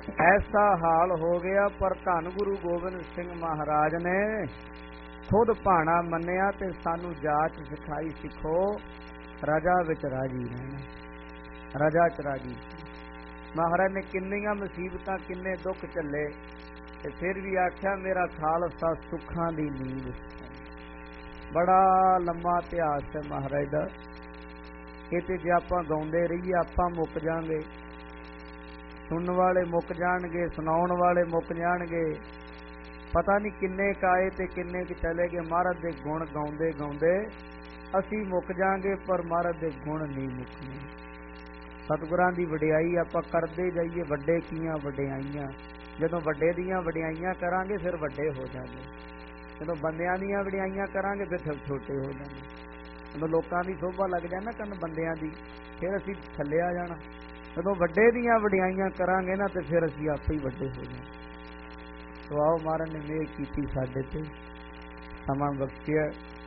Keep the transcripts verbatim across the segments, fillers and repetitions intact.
ऐसा हाल हो गया पर धन गुरु गोबिंद सिंह महाराज ने खुद भाना मन्निया ते सानू जाच सिखाई सिखो रजा विच राजी रहना, रजा च राजी। महाराज ने किन्नियां मुसीबतां किन्ने दुख झल्ले ते फिर भी आख्या मेरा खालसा सुखां दी नींद। बड़ा लम्मा इतिहास है महाराज दा। इह ते जे आपां गाउंदे रहिए आपां मुक जांगे, सुनने वाले मुक जाणगे, सुनाउण वाले मुक जाणगे। पता नहीं किन्ने काए ते किन्ने क चले गए। महाराज दे गुण गाउंदे गाउंदे असीं मुक जांगे पर महाराज दे गुण नहीं मुकने। सतगुरां दी वडियाई आपां करदे जाइए, वड्डे कीआं वडियाईयां। जदों वड्डे दीआं वडियाईयां करांगे फिर वड्डे हो जांगे, जदों बंदियां दीआं वडियाईयां करांगे फिर छोटे हो जांगे। जदों लोकां दी शोभा लग जाए ना कन बंदियां दी, फिर असीं थल्ले आ जाना। जदों वड्डे दीआं वडियाईयां करांगे ना तो फिर असीं आपे ही वड्डे हो जाएंगे। तो आओ महाराज ने मेहर कीती साडे ते, समा बख्शिया।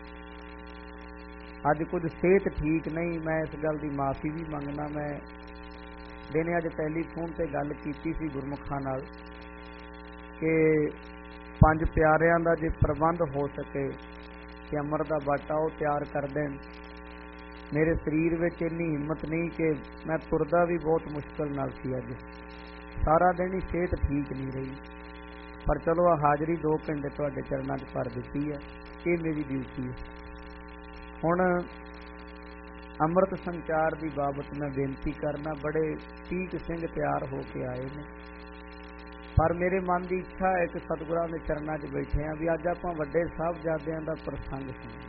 अज कुछ सेहत ठीक नहीं, मैं इस गल की माफ़ी भी मंगना। मैं दिने अज टैलीफोन ते गल कीती सी गुरमुखां नाल कि पंज प्यारियां दा जे प्रबंध हो सके कि अमर दा बाटा वो तैयार कर देन। मेरे शरीर में इन्नी हिम्मत नहीं कि मैं तुरदा भी बहुत मुश्किल नाल सी। अज सारा दिन ही सेहत ठीक नहीं रही, पर चलो हाज़री दो घंटे तुहाडे चरणों च भर दी है, ये मेरी ड्यूटी है। हुण अमृत संचार की बाबत मैं बेनती करना। बड़े ठीक सिंह तैयार होके आए ने, पर मेरे मन की इच्छा है कि सतगुरां दे चरणों च बैठे हैं भी अज आपां वड्डे साहिबजादियां दा प्रसंग सुणीए।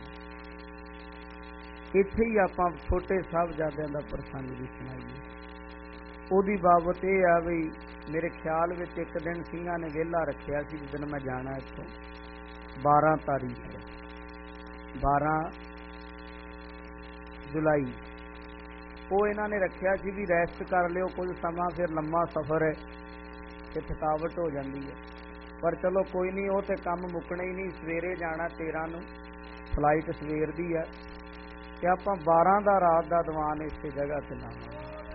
इत्थे ही आपां छोटे साहिबजादियां दा प्रसंग भी सुनाइए। उहदी बाबत यह है भी मेरे ख्याल में एक दिन सिंघां ने वेला रखिया सी जिस दिन मैं जाना इत्थों, बारह तारीख है, बारह जुलाई। वो इन्हां ने रखिया सी भी रेस्ट कर लियो कुछ समा, फिर लम्मा सफ़र है ते थकावट हो जाती है। पर चलो कोई नहीं, वो तो काम मुकने ही नहीं। सवेरे जाना तेरह नूं, फ्लाइट सवेर दी है ते आपां बारह दा रात दा दीवान इस जगह ते लावांगे।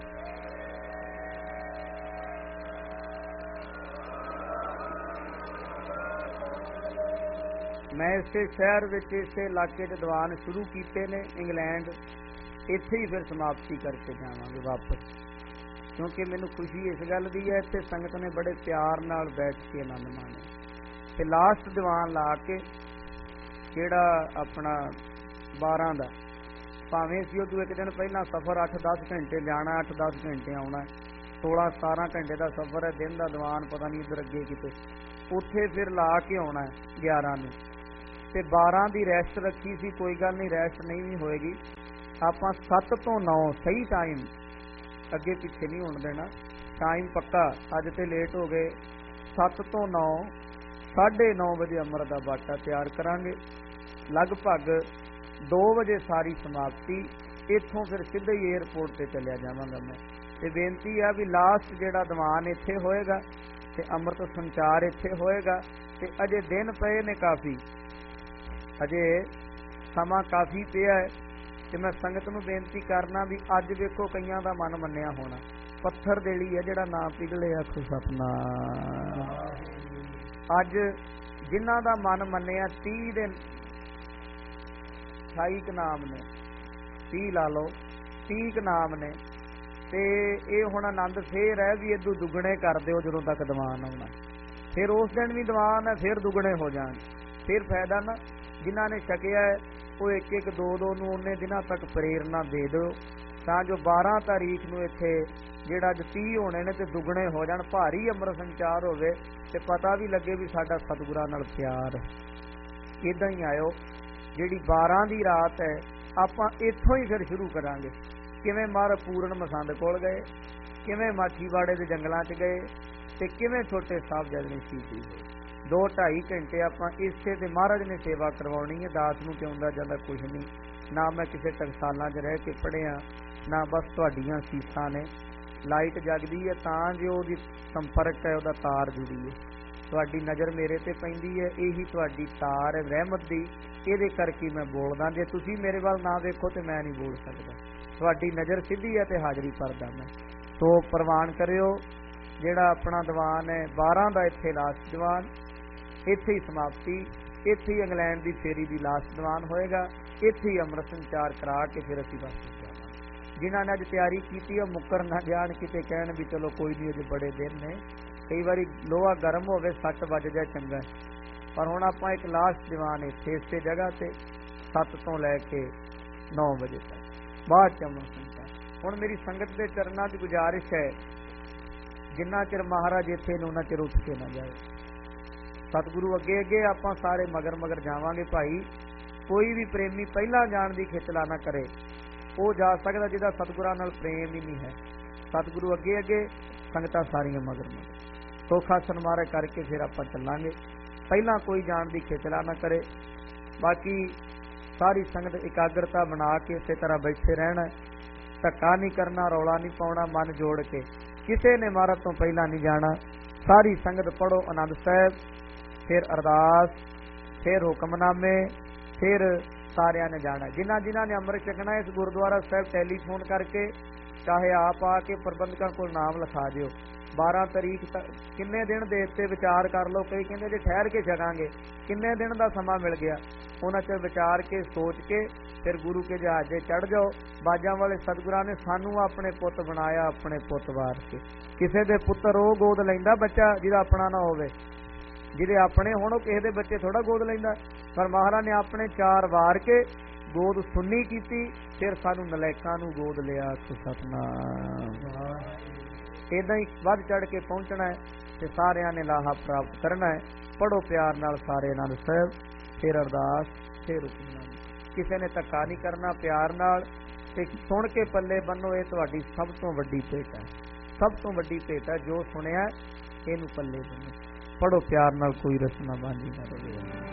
मैं इसे शहर विच इसे इलाके च दीवान शुरू किए ने इंग्लैंड, इत्थे ही फिर समाप्ति करके जावांगे वापस, क्योंकि मैनूं खुशी इस गल की है इत्थे संगत ने बड़े प्यार नाल बैठ के आनंद माणे ते लास्ट दीवान ला के जिहड़ा अपना बारह दा, भावें सी उदों एक दिन पहला सफ़र अठ दस घंटे जाना, अठ दस घंटे आउणा, सोलह सतारह घंटे का सफ़र है, दिन का दीवान पता नहीं इधर अगे किते, उत्थे फिर ला के आउणा ग्यारह नूं ते बारह की रेस्ट रखी सी। कोई गल नहीं, रेस्ट नहीं भी होएगी। आपां सत्त तो नौ सही टाइम, अगे पिछे नहीं होण देना, टाइम पक्का। अज तो लेट हो गए, सत्त तो नौ साढ़े नौ बजे अमृत दा बाटा तैयार करांगे। लगभग दो बजे सारी समाप्ति। इत्थों फिर सीधे ही एयरपोर्ट से चलिया जावांगा मैं। ते बेनती है भी लास्ट जिहड़ा दीवान इत्थे होएगा ते अमृत संचार इत्थे होएगा। ते अजे दिन पए ने काफ़ी, अजे समा काफ़ी पिया है। तो मैं संगत नूं बेनती करना भी अज वेखो कईयां दा मन मन्निया होना, पत्थर देली है जिहड़ा ना पिघले आखो सतनाम। अज जिन्हां दा मन मन्निया तीह दिन अठाई क नाम ने, तीह ला लो, तीह क नाम ने, ते ये हुण आनंद फिर है भी इदू दुगने कर दिओ जदों तक दीवान आउणा। फिर उस दिन भी दीवान है, फिर दुगने हो जाण, फिर फायदा ना। जिन्हां ने छकिया है वो एक एक दो दो नूं उन्ने दिनां तक प्रेरणा दे दो, तां जो बारह तारीख नूं इत्थे जिहड़ा अज तीह होने ने ते दुगने हो जाण, भारी अमृत संचार होवे ते पता भी लगे भी साडा सतगुरां नाल प्यार है। इदां ही आयो, जिहड़ी बारह दी रात है आपां इत्थों ही फिर शुरू करांगे। किवें महाराज पूਰਨ मसंद कोल गए, किवें माछीवाड़े दे जंगलां च गए ते किवें छोटे साहिबजादे ने शहीदी होई। दो ढाई घंटे आपां इसे ते महाराज ने सेवा करवाउणी है। दास नूं ते आउंदा जांदा कुछ नहीं, ना मैं किसी टकसालां च रह के पढ़िया, ना बस तुहाडीआं सीसां ने। लाइट जगदी है तां जो ओहदी संपर्क है, ओहदा तार जुड़ी है। तुहाडी नज़र मेरे ते पैंदी है, यही तुहाडी तार है रहमत दी, इहदे करके मैं बोलदा। जे तुसीं मेरे वल ना वेखो तो मैं नहीं बोल सकदा। तुहाडी नज़र सीधी है तो हाज़री भरदा मैं। तो प्रवान करियो ਜਿਹੜਾ ਆਪਣਾ ਦੀਵਾਨ ਹੈ ਬਾਰਾਂ ਦਾ ਇੱਥੇ ਲਾਸਟ ਦੀਵਾਨ, ਇੱਥੇ ਹੀ ਸਮਾਪਤੀ, ਇੱਥੇ ਹੀ ਇੰਗਲੈਂਡ ਦੀ ਫੇਰੀ ਦੀ ਲਾਸਟ ਦੀਵਾਨ ਹੋਏਗਾ, ਇੱਥੇ ਹੀ ਅੰਮ੍ਰਿਤ ਸੰਚਾਰ ਕਰਾ ਕੇ ਫਿਰ ਅਸੀਂ ਵਾਪਸ ਜਾਵਾਂਗੇ। ਜਿਨ੍ਹਾਂ ਨੇ ਅੱਜ ਤਿਆਰੀ ਕੀਤੀ ਉਹ ਮੁੱਕਰ ਨਾ ਜਾਣ, ਕਿਤੇ ਕਹਿਣ ਵੀ ਚਲੋ ਕੋਈ ਨਹੀਂ ਅਜੇ ਬੜੇ ਦਿਨ ਨੇ। ਕਈ ਵਾਰੀ ਲੋਹਾ ਗਰਮ ਹੋਵੇ ਸੱਟ ਵੱਜ ਜਾਏ ਚੰਗਾ, ਪਰ ਹੁਣ ਆਪਾਂ ਇੱਕ ਲਾਸਟ ਦੀਵਾਨ ਇੱਥੇ ਇਸੇ ਜਗ੍ਹਾ ਤੇ ਸੱਤ ਤੋਂ ਲੈ ਕੇ ਨੌ ਵਜੇ ਤੱਕ ਬਾਅਦ ਚ ਅੰਮ੍ਰਿਤ ਸੰਚਾਰ। ਹੁਣ ਮੇਰੀ ਸੰਗਤ ਦੇ ਚਰਨਾਂ 'ਚ ਗੁਜ਼ਾਰਿਸ਼ ਹੈ, ਜਿੰਨਾ ਚਿਰ ਮਹਾਰਾਜ ਇੱਥੇ ਨੇ ਉਹਨਾਂ ਚਿਰ ਉੱਠ ਕੇ ਨਾ ਜਾਏ। ਸਤਿਗੁਰੂ ਅੱਗੇ ਅੱਗੇ ਆਪਾਂ ਸਾਰੇ ਮਗਰ ਮਗਰ ਜਾਵਾਂਗੇ ਭਾਈ। ਕੋਈ ਵੀ ਪ੍ਰੇਮੀ ਪਹਿਲਾਂ ਜਾਣ ਦੀ ਖਿਚਲਾ ਨਾ ਕਰੇ, ਉਹ ਜਾ ਸਕਦਾ ਜਿਹਦਾ ਸਤਿਗੁਰਾਂ ਨਾਲ ਪ੍ਰੇਮ ਹੀ ਨਹੀਂ ਹੈ। ਸਤਿਗੁਰੂ ਅੱਗੇ ਅੱਗੇ, ਸੰਗਤਾਂ ਸਾਰੀਆਂ ਮਗਰ ਮਗਰ, ਸੋਖਾ ਸਨਮਾਰਾ ਕਰਕੇ ਫਿਰ ਆਪਾਂ ਚੱਲਾਂਗੇ। ਪਹਿਲਾਂ ਕੋਈ ਜਾਣ ਦੀ ਖਿਚਲਾ ਨਾ ਕਰੇ। ਬਾਕੀ ਸਾਰੀ ਸੰਗਤ ਇਕਾਗਰਤਾ ਬਣਾ ਕੇ ਇਸੇ ਤਰ੍ਹਾਂ ਬੈਠੇ ਰਹਿਣਾ, ਧੱਕਾ ਨਹੀਂ ਕਰਨਾ, ਰੌਲਾ ਨਹੀਂ ਪਾਉਣਾ, ਮਨ ਜੋੜ ਕੇ। ਕਿਸੇ ਨੇ ਮਹਾਰਾਜ ਤੋਂ ਪਹਿਲਾਂ ਨਹੀਂ ਜਾਣਾ। ਸਾਰੀ ਸੰਗਤ ਪੜੋ ਆਨੰਦ ਸਾਹਿਬ, ਫਿਰ ਅਰਦਾਸ, ਫਿਰ ਹੁਕਮਨਾਮੇ, ਫਿਰ ਸਾਰਿਆਂ ਨੇ ਜਾਣਾ। ਜਿਨ੍ਹਾਂ ਜਿਨ੍ਹਾਂ ਨੇ ਅੰਮ੍ਰਿਤ ਛਕਣਾ ਇਸ ਗੁਰਦੁਆਰਾ ਸਾਹਿਬ ਟੈਲੀਫੋਨ ਕਰਕੇ ਚਾਹੇ ਆਪ ਆ ਕੇ ਪ੍ਰਬੰਧਕਾਂ ਕੋਲ ਨਾਮ ਲਿਖਾ ਦਿਓ। ਬਾਰਾਂ ਤਰੀਕ ਤੱਕ ਕਿੰਨੇ ਦਿਨ ਦੇ ਉੱਤੇ ਵਿਚਾਰ ਕਰ ਲਓ। ਕਈ ਕਹਿੰਦੇ ਜੇ ਠਹਿਰ ਕੇ ਛਕਾਂਗੇ, ਕਿੰਨੇ ਦਿਨ ਦਾ ਸਮਾਂ ਮਿਲ ਗਿਆ, ਉਹਨਾਂ 'ਚ ਵਿਚਾਰ ਕੇ ਸੋਚ ਕੇ ਫਿਰ ਗੁਰੂ ਕੇ ਜਹਾਜ਼ੇ ਚੜ੍ਹ ਜਾਓ। ਬਾਜਾਂ ਵਾਲੇ ਸਤਿਗੁਰਾਂ ਨੇ ਸਾਨੂੰ ਆਪਣੇ ਪੁੱਤ ਬਣਾਇਆ, ਆਪਣੇ ਪੁੱਤ ਵਾਰ ਕੇ। ਕਿਸੇ ਦੇ ਪੁੱਤਰ ਉਹ ਗੋਦ ਲੈਂਦਾ ਬੱਚਾ ਜਿਹਦਾ ਆਪਣਾ ਨਾ ਹੋਵੇ, ਜਿਹਦੇ ਆਪਣੇ ਹੁਣ ਉਹ ਕਿਸੇ ਦੇ ਬੱਚੇ ਥੋੜਾ ਗੋਦ ਲੈਂਦਾ। ਪਰ ਮਹਾਰਾਜ ਨੇ ਆਪਣੇ ਚਾਰ ਵਾਰ ਕੇ ਗੋਦ ਸੁੰਨੀ ਕੀਤੀ, ਫਿਰ ਸਾਨੂੰ ਨਲਾਇਕਾਂ ਨੂੰ ਗੋਦ ਲਿਆ। ਸਤਿਨਾਮ। ਏਦਾਂ ਹੀ ਵੱਧ ਚੜ੍ਹ ਕੇ ਪਹੁੰਚਣਾ ਹੈ ਤੇ ਸਾਰਿਆਂ ਨੇ ਲਾਹਾ ਪ੍ਰਾਪਤ ਕਰਨਾ ਹੈ। ਪੜ੍ਹੋ ਪਿਆਰ ਨਾਲ ਸਾਰੇ ਆਨੰਦ ਸਾਹਿਬ, ਫਿਰ ਅਰਦਾਸ, ਫਿਰ ਹੁਕਮਨਾਮਾ। ਕਿਸੇ ਨੇ ਧੱਕਾ ਨਹੀਂ ਕਰਨਾ, ਪਿਆਰ ਨਾਲ ਤੇ ਸੁਣ ਕੇ ਪੱਲੇ ਬੰਨੋ। ਇਹ ਤੁਹਾਡੀ ਸਭ ਤੋਂ ਵੱਡੀ ਭੇਟ ਹੈ, ਸਭ ਤੋਂ ਵੱਡੀ ਭੇਟ ਹੈ। ਜੋ ਸੁਣਿਆ ਇਹਨੂੰ ਪੱਲੇ ਬੰਨੋ, ਪੜ੍ਹੋ ਪਿਆਰ ਨਾਲ, ਕੋਈ ਰਸਨਾ ਬਾਂਝੀ ਨਾ ਰਹੇ।